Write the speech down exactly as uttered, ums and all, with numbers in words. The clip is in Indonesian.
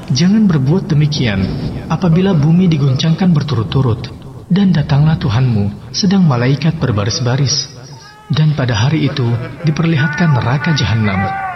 Jangan berbuat demikian apabila bumi diguncangkan berturut-turut, dan datanglah Tuhanmu sedang malaikat berbaris-baris, dan pada hari itu diperlihatkan neraka jahanam.